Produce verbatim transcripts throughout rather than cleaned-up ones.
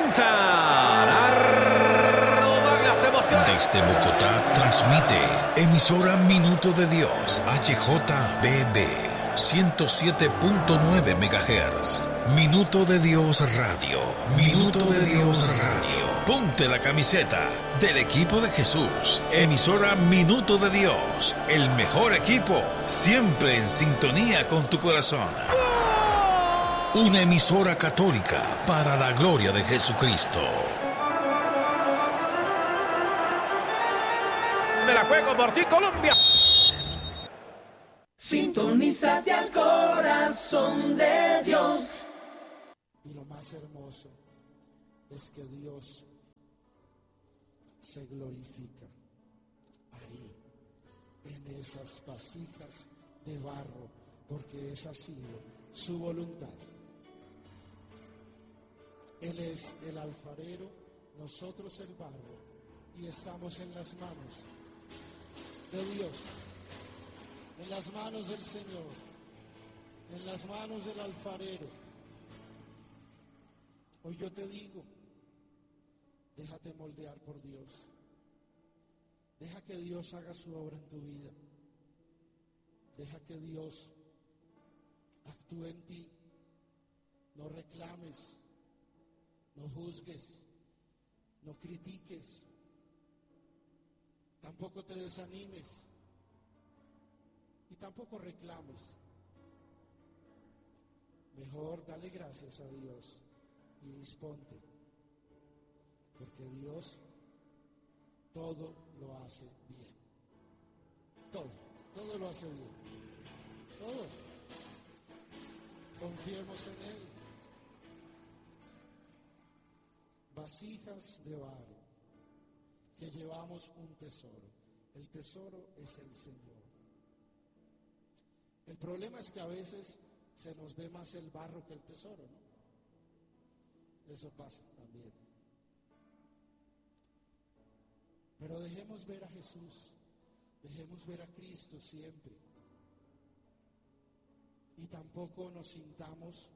comienzan a rodar las emociones. Desde Bogotá transmite emisora Minuto de Dios, H J B B, ciento siete punto nueve megahertz. Minuto de Dios Radio. Minuto de Dios Radio. Ponte la camiseta del equipo de Jesús. Emisora Minuto de Dios. El mejor equipo, siempre en sintonía con tu corazón. Una emisora católica para la gloria de Jesucristo. Me la juego por ti, Colombia. Sintonízate al corazón de Dios. Y lo más hermoso es que Dios se glorifica ahí, en esas vasijas de barro, porque esa ha sido su voluntad. Él es el alfarero, nosotros el barro, y estamos en las manos de Dios, en las manos del Señor, en las manos del alfarero. Hoy yo te digo, déjate moldear por Dios. Deja que Dios haga su obra en tu vida. Deja que Dios actúe en ti. No reclames, no juzgues, no critiques, tampoco te desanimes y tampoco reclames. Mejor dale gracias a Dios y disponte, porque Dios todo lo hace bien. Todo, todo lo hace bien. Todo. Confiemos en Él. Vasijas de barro, que llevamos un tesoro. El tesoro es el Señor. El problema es que a veces se nos ve más el barro que el tesoro, ¿no? Eso pasa también. Pero dejemos ver a Jesús, dejemos ver a Cristo siempre. Y tampoco nos sintamos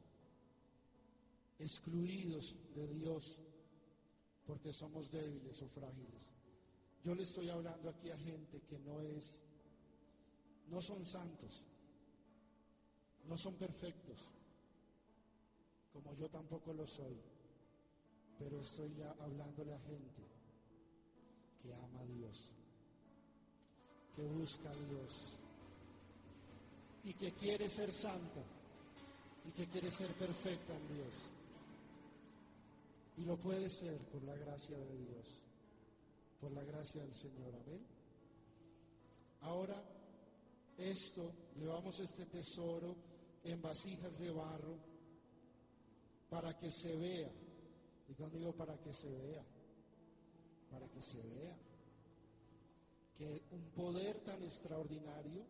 excluidos de Dios porque somos débiles o frágiles. Yo le estoy hablando aquí a gente que no es, no son santos, no son perfectos, como yo tampoco lo soy. Pero estoy hablándole a gente que ama a Dios, que busca a Dios y que quiere ser santa y que quiere ser perfecta en Dios. Y lo puede ser por la gracia de Dios, por la gracia del Señor. Amén. Ahora, esto, llevamos este tesoro en vasijas de barro para que se vea. Y conmigo, para que se vea, para que se vea que un poder tan extraordinario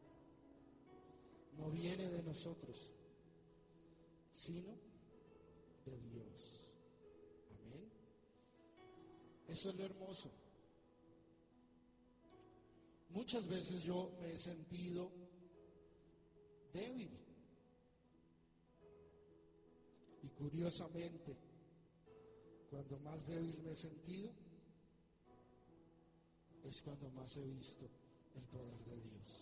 no viene de nosotros, sino de Dios. Amén. Eso es lo hermoso. Muchas veces yo me he sentido débil. Y curiosamente, cuando más débil me he sentido, es cuando más he visto el poder de Dios.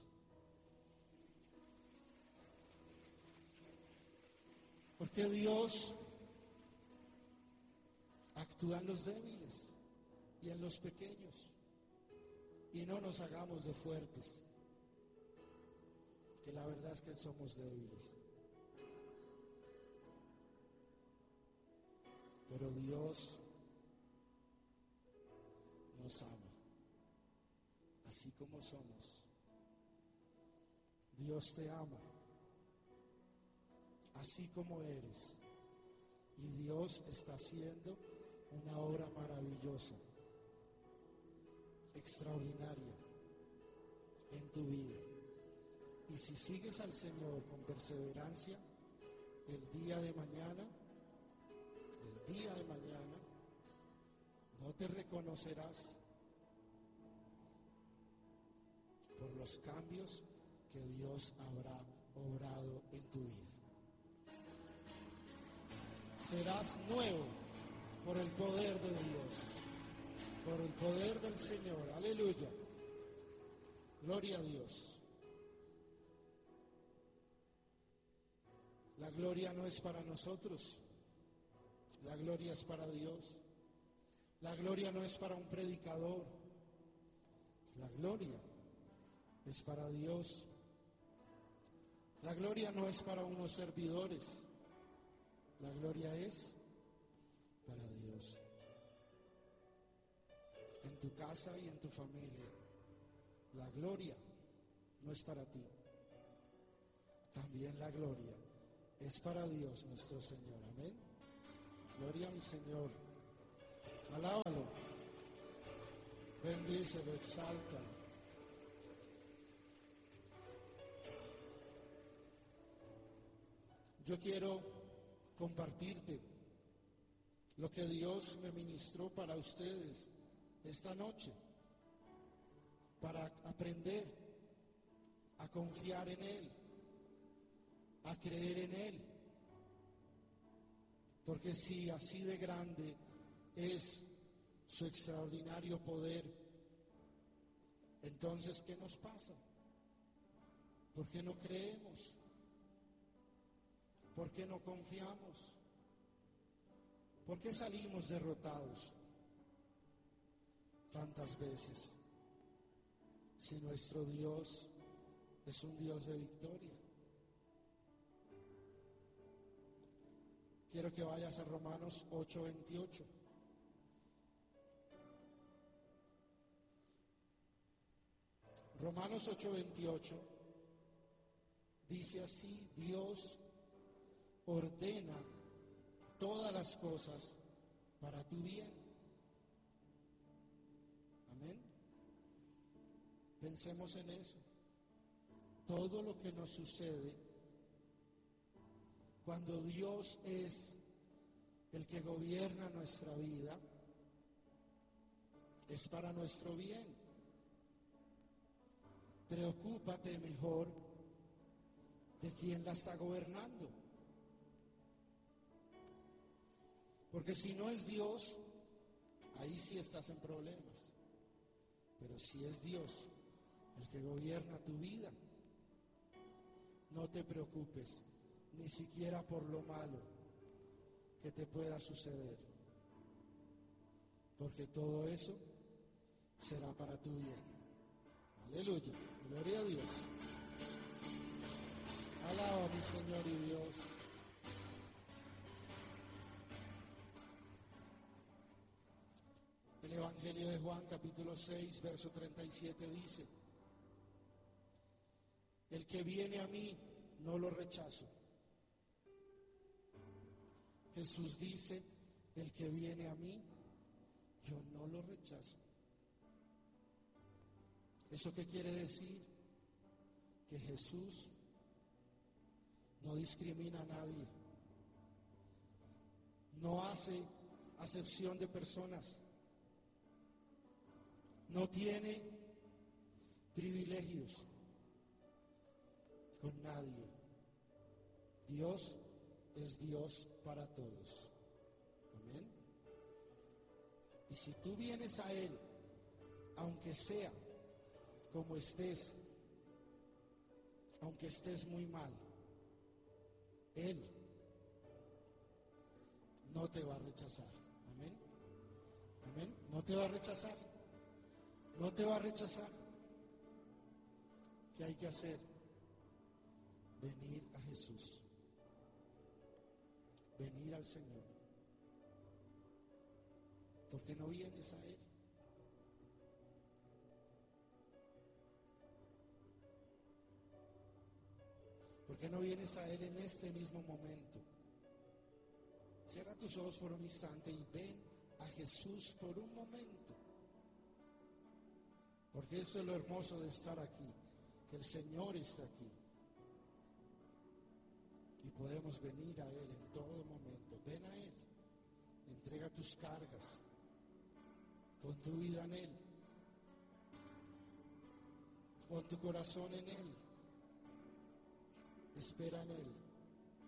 Porque Dios actúa en los débiles y en los pequeños. Y no nos hagamos de fuertes, que la verdad es que somos débiles. Pero Dios nos ama, así como somos. Dios te ama, así como eres. Y Dios está haciendo una obra maravillosa, extraordinaria en tu vida. Y si sigues al Señor con perseverancia, el día de mañana, el día de mañana, no te reconocerás por los cambios que Dios habrá obrado en tu vida. Serás nuevo por el poder de Dios, por el poder del Señor. Aleluya. Gloria a Dios. La gloria no es para nosotros, la gloria es para Dios. La gloria no es para un predicador, la gloria es para Dios. La gloria no es para unos servidores, la gloria es para Dios. En tu casa y en tu familia, la gloria no es para ti, también la gloria es para Dios nuestro Señor. Amén. Gloria a mi Señor. Alábalo, bendícelo, exáltalo. Yo quiero compartirte lo que Dios me ministró para ustedes esta noche, para aprender a confiar en Él, a creer en Él. Porque si así de grande es su extraordinario poder, entonces ¿qué nos pasa? ¿Por qué no creemos? ¿Por qué no confiamos? ¿Por qué salimos derrotados tantas veces? Si nuestro Dios es un Dios de victoria. Quiero que vayas a Romanos ocho veintiocho. Romanos ocho veintiocho dice así: Dios ordena todas las cosas para tu bien. Amén. Pensemos en eso. Todo lo que nos sucede, cuando Dios es el que gobierna nuestra vida, es para nuestro bien. Preocúpate mejor de quién la está gobernando. Porque si no es Dios, ahí sí estás en problemas. Pero si es Dios el que gobierna tu vida, no te preocupes, ni siquiera por lo malo que te pueda suceder. Porque todo eso será para tu bien. Aleluya, gloria a Dios. Alaba a mi Señor y Dios. El Evangelio de Juan, capítulo seis, verso treinta y siete dice: el que viene a mí, no lo rechazo. Jesús dice: el que viene a mí, yo no lo rechazo. ¿Eso qué quiere decir? Que Jesús no discrimina a nadie, no hace acepción de personas, no tiene privilegios con nadie. Dios es Dios para todos. Amén. Y si tú vienes a Él, aunque sea como estés, aunque estés muy mal, Él no te va a rechazar. Amén. Amén. No te va a rechazar. No te va a rechazar. ¿Qué hay que hacer? Venir a Jesús. Venir al Señor. ¿Por qué no vienes a Él? ¿Por qué no vienes a Él en este mismo momento? Cierra tus ojos por un instante y ven a Jesús por un momento. Porque esto es lo hermoso de estar aquí, que el Señor está aquí. Y podemos venir a Él en todo momento. Ven a Él, entrega tus cargas, pon tu vida en Él, pon tu corazón en Él, espera en Él.